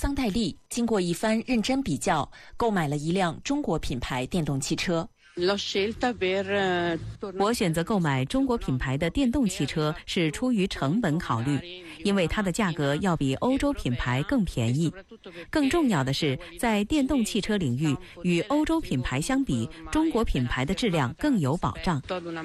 桑代利经过一番认真比较，购买了一辆中国品牌电动汽车。 我选择购买中国品牌的电动汽车是出于成本考虑，因为它的价格要比欧洲品牌更便宜。更重要的是，在电动汽车领域，与欧洲品牌相比，中国品牌的质量更有保障。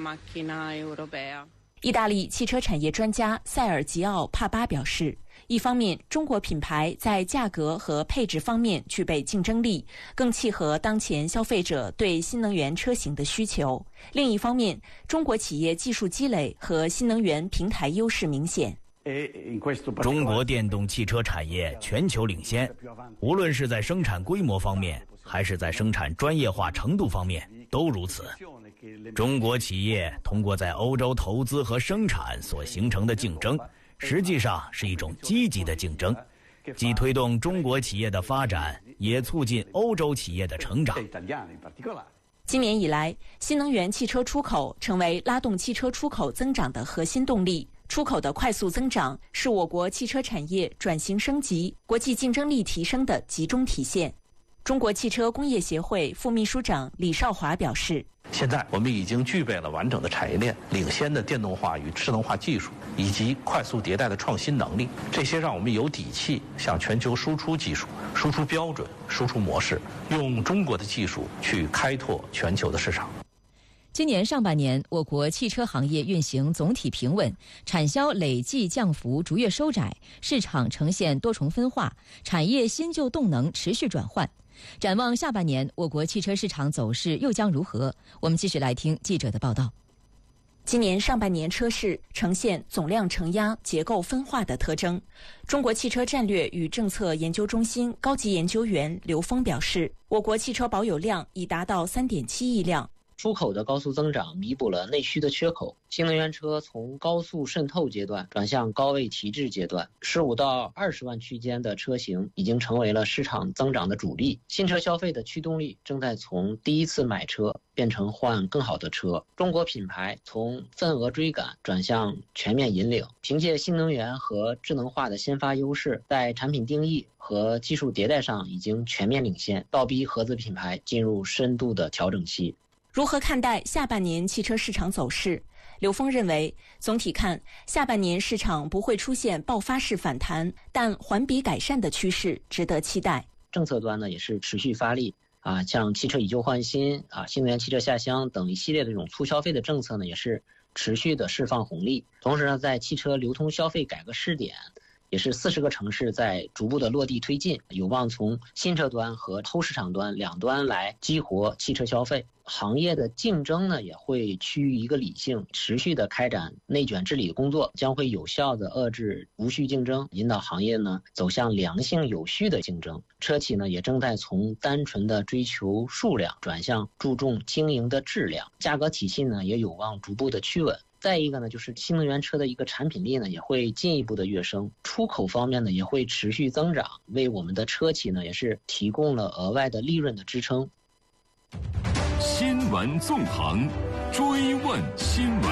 意大利汽车产业专家塞尔吉奥·帕巴表示，一方面，中国品牌在价格和配置方面具备竞争力，更契合当前消费者对新能源车型的需求；另一方面，中国企业技术积累和新能源平台优势明显。 中国电动汽车产业全球领先，无论是在生产规模方面，还是在生产专业化程度方面，都如此。中国企业通过在欧洲投资和生产所形成的竞争，实际上是一种积极的竞争，既推动中国企业的发展，也促进欧洲企业的成长。 今年以来，新能源汽车出口成为拉动汽车出口增长的核心动力。出口的快速增长是我国汽车产业转型升级、国际竞争力提升的集中体现。中国汽车工业协会副秘书长李少华表示， 现在我们已经具备了完整的产业链、领先的电动化与智能化技术，以及快速迭代的创新能力，这些让我们有底气向全球输出技术、输出标准、输出模式，用中国的技术去开拓全球的市场。 今年上半年，我国汽车行业运行总体平稳，产销累计降幅逐月收窄，市场呈现多重分化，产业新旧动能持续转换。展望下半年，我国汽车市场走势又将如何？我们继续来听记者的报道。 今年上半年车市呈现总量承压、结构分化的特征。中国汽车战略与政策研究中心高级研究员刘峰表示，我国汽车保有量已达到3.7亿辆。 出口的高速增长弥补了内需的缺口，新能源车从高速渗透阶段转向高位提质阶段，15到20万区间的车型已经成为了市场增长的主力。新车消费的驱动力正在从第一次买车变成换更好的车。中国品牌从份额追赶转向全面引领，凭借新能源和智能化的先发优势，在产品定义和技术迭代上已经全面领先，倒逼合资品牌进入深度的调整期。 如何看待下半年汽车市场走势？刘峰认为，总体看，下半年市场不会出现爆发式反弹，但环比改善的趋势值得期待。 政策端呢也是持续发力像汽车以旧换新新能源汽车下乡等一系列的这种促消费的政策呢，也是持续的释放红利。同时呢，在汽车流通消费改革试点，也是40个城市在逐步的落地推进，有望从新车端和后市场端两端来激活汽车消费。行业的竞争呢也会趋于一个理性，持续的开展内卷治理的工作，将会有效的遏制无序竞争，引导行业呢走向良性有序的竞争。车企呢也正在从单纯的追求数量转向注重经营的质量，价格体系呢也有望逐步的趋稳。再一个呢，就是新能源车的一个产品力呢也会进一步的跃升，出口方面呢也会持续增长，为我们的车企呢也是提供了额外的利润的支撑。 新闻纵横，追问新闻。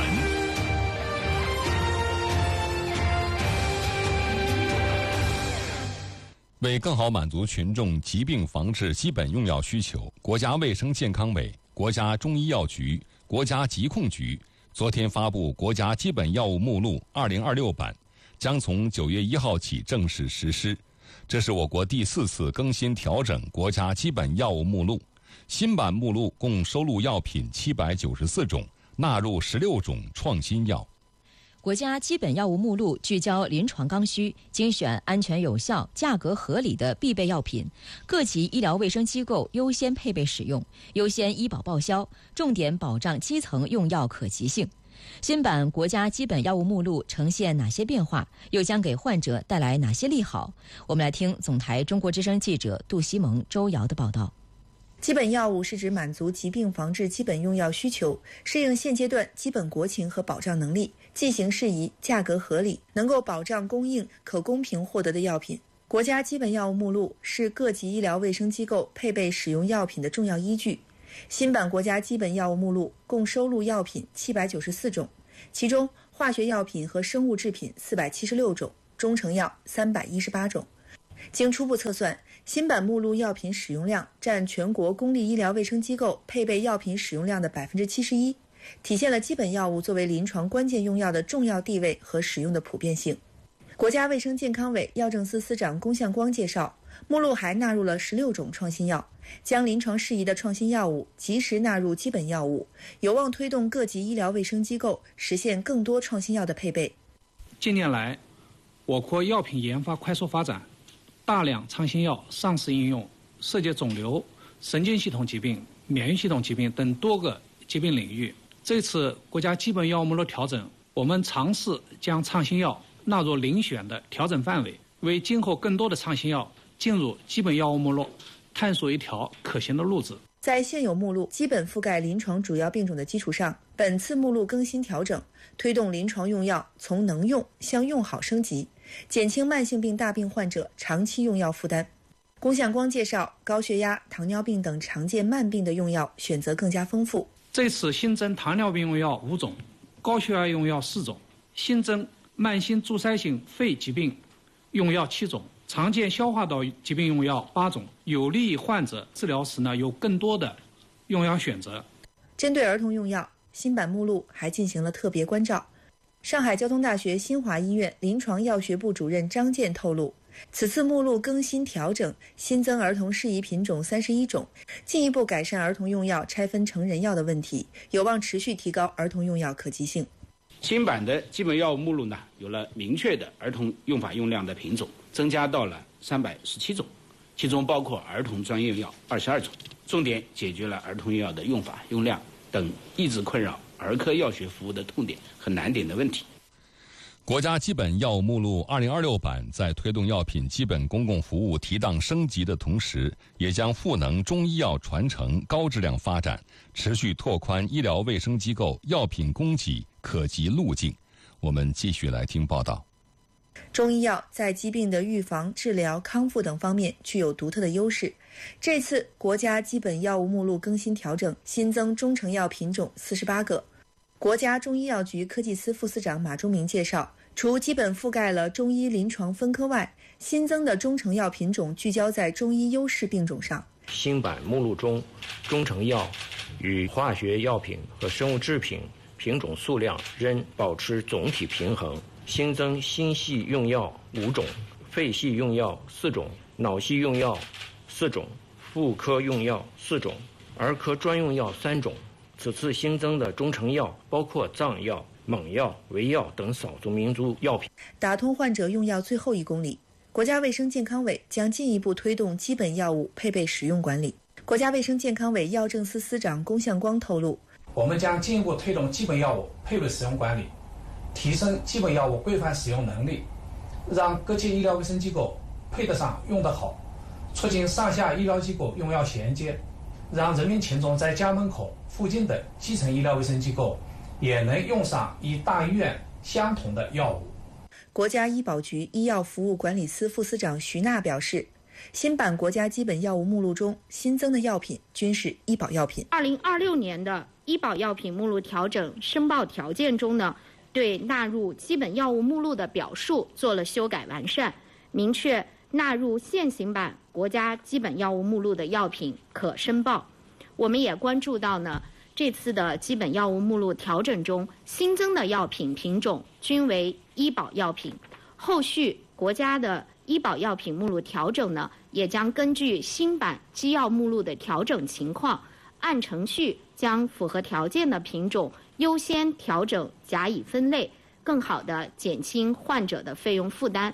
为更好满足群众疾病防治基本用药需求，国家卫生健康委、国家中医药局、国家疾控局昨天发布国家基本药物目录2026版，将从9月1号起正式实施。这是我国第4次更新调整国家基本药物目录。新版目录共收录药品794种，纳入16种创新药。 国家基本药物目录聚焦临床刚需，精选安全有效、价格合理的必备药品，各级医疗卫生机构优先配备使用，优先医保报销，重点保障基层用药可及性。新版国家基本药物目录呈现哪些变化，又将给患者带来哪些利好？我们来听总台中国之声记者杜西蒙、周瑶的报道。 基本药物是指满足疾病防治基本用药需求，适应现阶段基本国情和保障能力，剂型适宜，价格合理，能够保障供应可公平获得的药品。国家基本药物目录是各级医疗卫生机构配备使用药品的重要依据。新版国家基本药物目录共收录药品794种，其中化学药品和生物制品476种，中成药318种。 经初步测算，新版目录药品使用量占全国公立医疗卫生机构配备药品使用量的71%，体现了基本药物作为临床关键用药的重要地位和使用的普遍性。国家卫生健康委药政司司长龚向光介绍，目录还纳入了16种创新药，将临床适宜的创新药物及时纳入基本药物，有望推动各级医疗卫生机构实现更多创新药的配备。 近年来，我国药品研发快速发展，大量创新药上市应用，涉及肿瘤、神经系统疾病、免疫系统疾病等多个疾病领域。这次国家基本药物目录调整，我们尝试将创新药纳入遴选的调整范围，为今后更多的创新药进入基本药物目录探索一条可行的路子。 在现有目录基本覆盖临床主要病种的基础上，本次目录更新调整，推动临床用药从能用向用好升级，减轻慢性病大病患者长期用药负担。龚向光介绍，高血压、糖尿病等常见慢病的用药选择更加丰富。 这次新增糖尿病用药5种，高血压用药4种，新增慢性阻塞性肺疾病用药7种，常见消化道疾病用药8种，有利于患者治疗时有更多的用药选择。 针对儿童用药，新版目录还进行了特别关照。上海交通大学新华医院临床药学部主任张健透露，此次目录更新调整，新增儿童适宜品种31种，进一步改善儿童用药拆分成人药的问题，有望持续提高儿童用药可及性。 新版的基本药物目录呢，有了明确的儿童用法用量的品种，增加到了317种，其中包括儿童专用药22种，重点解决了儿童用药的用法用量等一直困扰儿科药学服务的痛点和难点的问题。 国家基本药物目录2026版在推动药品基本公共服务提档升级的同时，也将赋能中医药传承高质量发展，持续拓宽医疗卫生机构药品供给可及路径。我们继续来听报道。 中医药在疾病的预防、治疗、康复等方面具有独特的优势。这次国家基本药物目录更新调整，新增中成药品种48个。国家中医药局科技司副司长马忠明介绍，除基本覆盖了中医临床分科外，新增的中成药品种聚焦在中医优势病种上。 新版目录中，中成药与化学药品和生物制品品种数量仍保持总体平衡，新增心系用药5种，肺系用药4种，脑系用药4种，妇科用药4种，儿科专用药3种。此次新增的中成药包括藏药、蒙药、维药等少数民族药品。 打通患者用药最后1公里，国家卫生健康委将进一步推动基本药物配备使用管理。国家卫生健康委药政司司长龚向光透露， 我们将进一步推动基本药物配备使用管理，提升基本药物规范使用能力，让各级医疗卫生机构配得上用得好，促进上下医疗机构用药衔接，让人民群众在家门口附近的基层医疗卫生机构也能用上与大医院相同的药物。 国家医保局医药服务管理司副司长徐娜表示，新版国家基本药物目录中新增的药品均是医保药品。 2026年的医保药品目录调整申报条件中呢，对纳入基本药物目录的表述做了修改完善，明确纳入现行版国家基本药物目录的药品可申报。我们也关注到呢，这次的基本药物目录调整中新增的药品品种均为医保药品，后续国家的医保药品目录调整呢，也将根据新版基药目录的调整情况，按程序将符合条件的品种优先调整甲乙分类，更好地减轻患者的费用负担。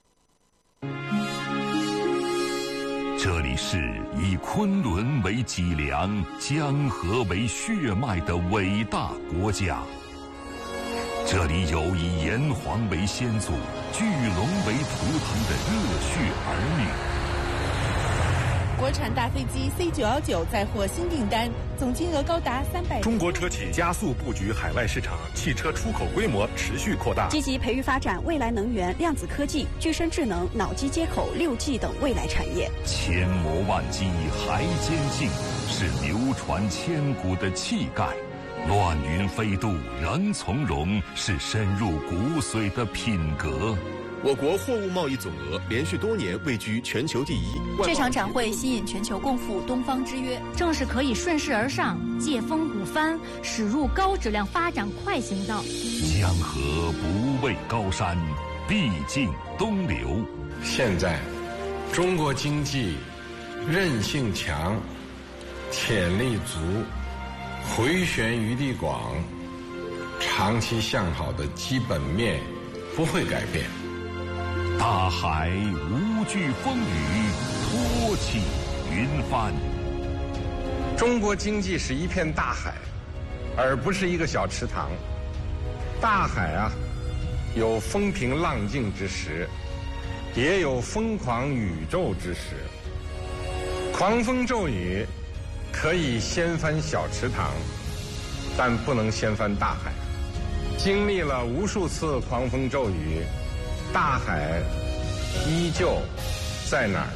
这里是以昆仑为脊梁、江河为血脉的伟大国家。这里有以炎黄为先祖、巨龙为图腾的热血儿女。 国产大飞机 C919 再获新订单，总金额高达300。 中国车企加速布局海外市场，汽车出口规模持续扩大。 积极培育发展未来能源、量子科技、具身智能、脑机接口、6G 等未来产业。 千磨万击还坚劲，是流传千古的气概。乱云飞渡人从容，是深入骨髓的品格。 我国货物贸易总额连续多年位居全球第一。 这场展会吸引全球共赴东方之约， 正是可以顺势而上，借风鼓帆，驶入高质量发展快行道。 江河不畏高山，必尽东流。 现在，中国经济韧性强，潜力足，回旋余地广，长期向好的基本面不会改变。 大海无惧风雨，托起云帆。 中国经济是一片大海，而不是一个小池塘。大海啊，有风平浪静之时，也有疯狂宇宙之时。狂风骤雨可以掀翻小池塘，但不能掀翻大海。经历了无数次狂风骤雨，大海依旧在那儿。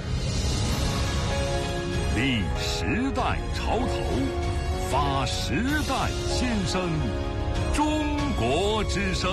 立时代潮头，发时代新生，中国之声。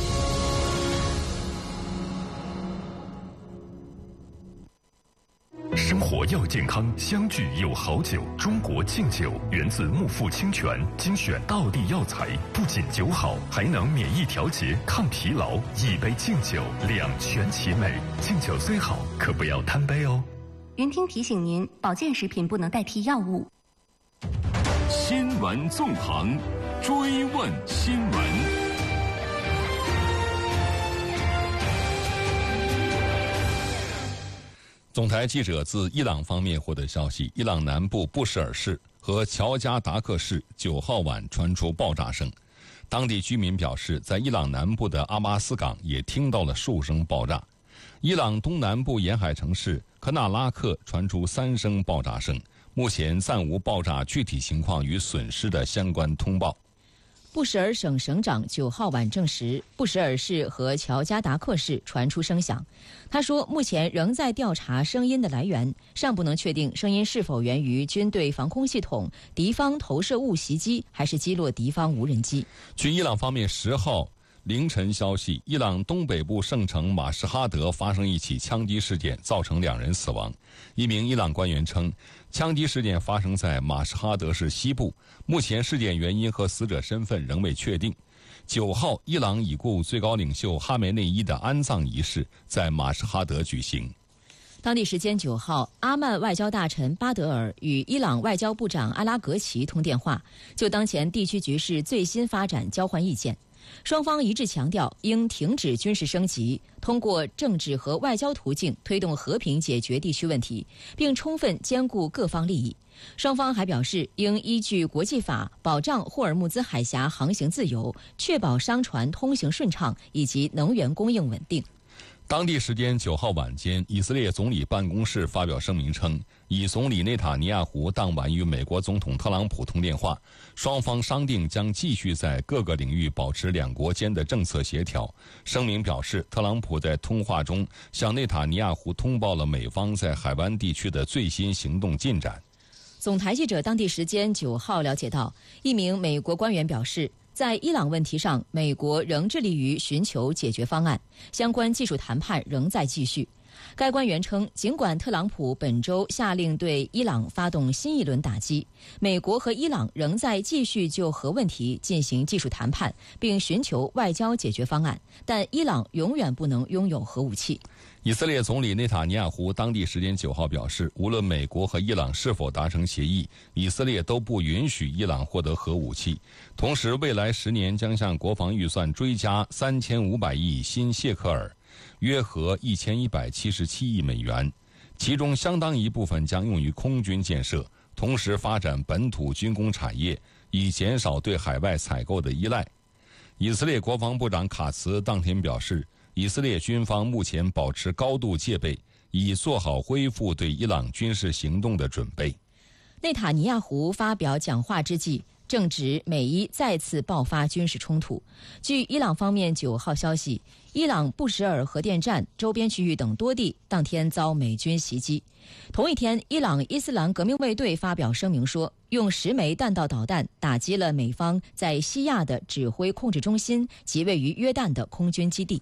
生活要健康，相聚有好酒。中国敬酒源自木富清泉，精选道地药材，不仅酒好，还能免疫调节、抗疲劳。一杯敬酒，两全其美。敬酒虽好，可不要贪杯哦。 云听提醒您，保健食品不能代替药物。 新闻纵横，追问新闻。 总台记者自伊朗方面获得消息，伊朗南部布什尔市和乔加达克市9号晚传出爆炸声。当地居民表示，在伊朗南部的阿巴斯港也听到了数声爆炸。伊朗东南部沿海城市科纳拉克传出3声爆炸声，目前暂无爆炸具体情况与损失的相关通报。 布什尔省省长9号晚证实，布什尔市和乔加达克市传出声响。他说，目前仍在调查声音的来源，尚不能确定声音是否源于军队防空系统、敌方投射物袭击，还是击落敌方无人机。 据伊朗方面10号凌晨消息，伊朗东北部圣城马什哈德发生一起枪击事件，造成2人死亡。一名伊朗官员称，枪击事件发生在马什哈德市西部，目前事件原因和死者身份仍未确定。9号，伊朗已故最高领袖哈梅内伊的安葬仪式在马什哈德举行。 当地时间9号，阿曼外交大臣巴德尔与伊朗外交部长阿拉格齐通电话，就当前地区局势最新发展交换意见。双方一致强调应停止军事升级，通过政治和外交途径推动和平解决地区问题，并充分兼顾各方利益。双方还表示，应依据国际法保障霍尔木兹海峡航行自由，确保商船通行顺畅以及能源供应稳定。 当地时间9号晚间，以色列总理办公室发表声明称，以总理内塔尼亚胡当晚与美国总统特朗普通电话，双方商定将继续在各个领域保持两国间的政策协调。声明表示，特朗普在通话中向内塔尼亚胡通报了美方在海湾地区的最新行动进展。 总台记者当地时间9号了解到，一名美国官员表示，在伊朗问题上，美国仍致力于寻求解决方案，相关技术谈判仍在继续。该官员称，尽管特朗普本周下令对伊朗发动新一轮打击，美国和伊朗仍在继续就核问题进行技术谈判，并寻求外交解决方案，但伊朗永远不能拥有核武器。 以色列总理内塔尼亚胡当地时间9号表示，无论美国和伊朗是否达成协议，以色列都不允许伊朗获得核武器。同时，未来10年将向国防预算追加3500亿新谢克尔，约合1177亿美元，其中相当一部分将用于空军建设，同时发展本土军工产业，以减少对海外采购的依赖。以色列国防部长卡茨当天表示，以色列军方目前保持高度戒备，以做好恢复对伊朗军事行动的准备。 内塔尼亚胡发表讲话之际，正值美伊再次爆发军事冲突。据伊朗方面9号消息，伊朗布什尔核电站周边区域等多地当天遭美军袭击。同一天，伊朗伊斯兰革命卫队发表声明说，用10枚弹道导弹打击了美方在西亚的指挥控制中心及位于约旦的空军基地。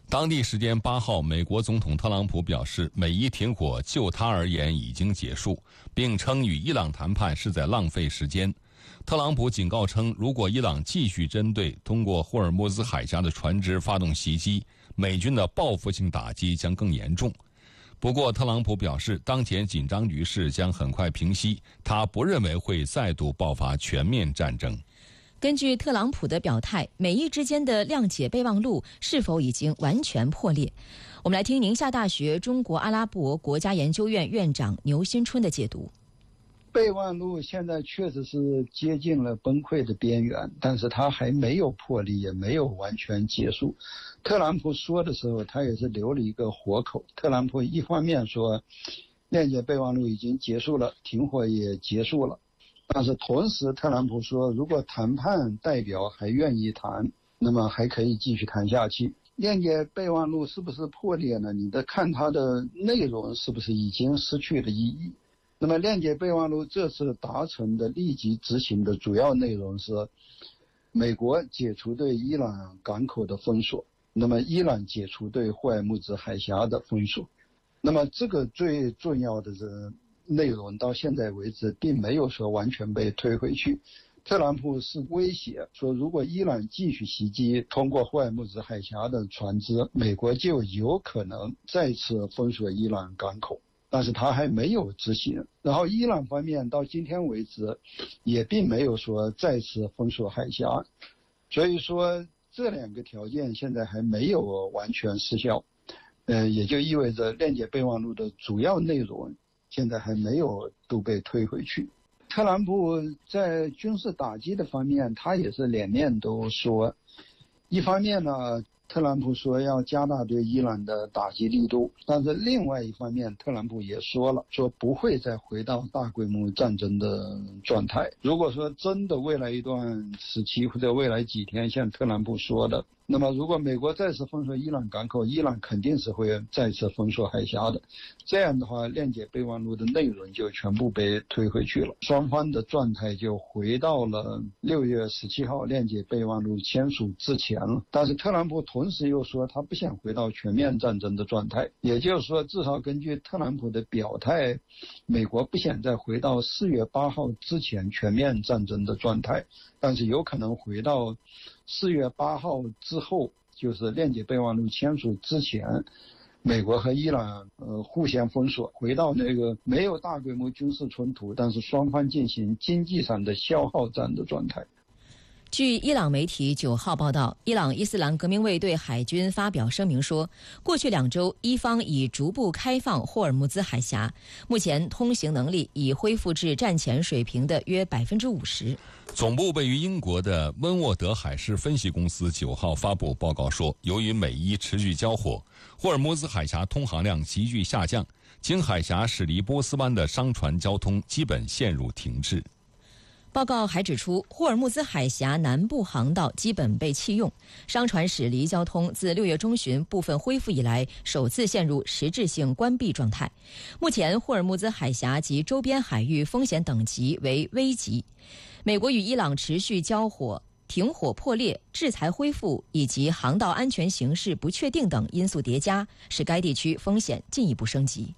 当地时间8号，美国总统特朗普表示，美伊停火就他而言已经结束，并称与伊朗谈判是在浪费时间。特朗普警告称，如果伊朗继续针对通过霍尔木兹海峡的船只发动袭击，美军的报复性打击将更严重。不过，特朗普表示，当前紧张局势将很快平息，他不认为会再度爆发全面战争。 根据特朗普的表态，美伊之间的谅解备忘录是否已经完全破裂？我们来听宁夏大学中国阿拉伯国家研究院院长牛新春的解读。 备忘录现在确实是接近了崩溃的边缘，但是它还没有破裂，也没有完全结束。特朗普说的时候，他也是留了一个活口。特朗普一方面说谅解备忘录已经结束了，停火也结束了，但是同时特朗普说，如果谈判代表还愿意谈，那么还可以继续谈下去。谅解备忘录是不是破裂呢？你得看它的内容是不是已经失去了意义。那么谅解备忘录这次达成的立即执行的主要内容是，美国解除对伊朗港口的封锁，那么伊朗解除对霍尔木兹海峡的封锁。那么这个最重要的内容到现在为止并没有说完全被推回去。特朗普是威胁说，如果伊朗继续袭击通过霍尔木兹海峡的船只，美国就有可能再次封锁伊朗港口。但是他还没有执行，然后伊朗方面到今天为止也并没有说再次封锁海峡，所以说这两个条件现在还没有完全失效，也就意味着谅解备忘录的主要内容现在还没有都被推回去。特朗普在军事打击的方面，他也是两面都说，一方面呢，特朗普说要加大对伊朗的打击力度，但是另外一方面，特朗普也说了，说不会再回到大规模战争的状态。如果说真的未来一段时期或者未来几天像特朗普说的，那么如果美国再次封锁伊朗港口，伊朗肯定是会再次封锁海峡的。这样的话，谅解备忘录的内容就全部被推回去了，双方的状态就回到了6月17号谅解备忘录签署之前了。但是特朗普同时又说他不想回到全面战争的状态，也就是说，至少根据特朗普的表态，美国不想再回到4月8号之前全面战争的状态，但是有可能回到4月8号之后，就是谅解备忘录签署之前，美国和伊朗互相封锁，回到那个没有大规模军事冲突，但是双方进行经济上的消耗战的状态。 据伊朗媒体9号报道，伊朗伊斯兰革命卫队海军发表声明说，过去2周，伊方已逐步开放霍尔木兹海峡，目前通行能力已恢复至战前水平的约50%。 总部位于英国的温沃德海事分析公司9号发布报告说，由于美伊持续交火，霍尔木兹海峡通航量急剧下降，经海峡驶离波斯湾的商船交通基本陷入停滞。 报告还指出，霍尔木兹海峡南部航道基本被弃用，商船驶离交通自6月中旬部分恢复以来，首次陷入实质性关闭状态。目前，霍尔木兹海峡及周边海域风险等级为危级。美国与伊朗持续交火、停火破裂、制裁恢复以及航道安全形势不确定等因素叠加，使该地区风险进一步升级。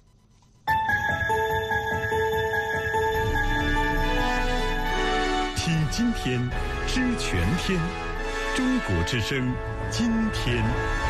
听今天，知全天，中国之声，今天。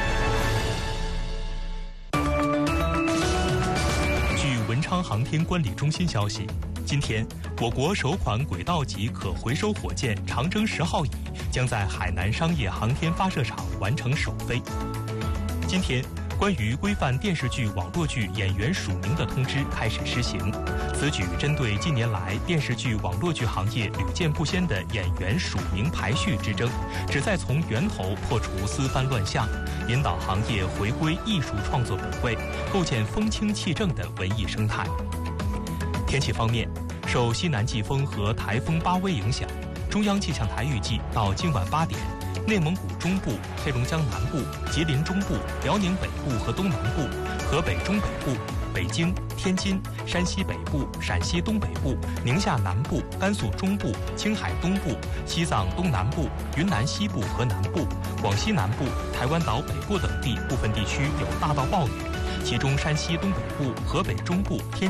据文昌航天管理中心消息，今天，我国首款轨道级可回收火箭长征10号乙将在海南商业航天发射场完成首飞。今天，关于规范电视剧、网络剧演员署名的通知开始施行。此举针对近年来电视剧、网络剧行业屡见不鲜的演员署名排序之争，旨在从源头破除丝番乱象，引导行业回归艺术创作本位，构建风清气正的文艺生态。天气方面，受西南季风和台风巴威影响，中央气象台预计到今晚8点，内蒙古中部、黑龙江南部、吉林中部、辽宁北部和东南部、河北中北部、 北京、天津、山西北部、陕西东北部、宁夏南部、甘肃中部、青海东部、西藏东南部、云南西部和南部、广西南部、台湾岛北部等地部分地区有大到暴雨，其中山西东北部、河北中部、天